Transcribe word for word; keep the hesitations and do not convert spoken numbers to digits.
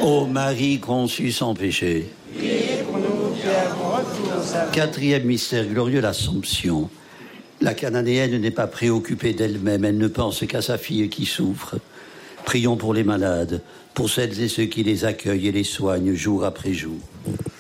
Ô Marie conçue sans péché. Priez pour nous qui avons recours aux âmes. Quatrième mystère glorieux, l'Assomption. La Cananéenne n'est pas préoccupée d'elle-même, elle ne pense qu'à sa fille qui souffre. Prions pour les malades, pour celles et ceux qui les accueillent et les soignent jour après jour.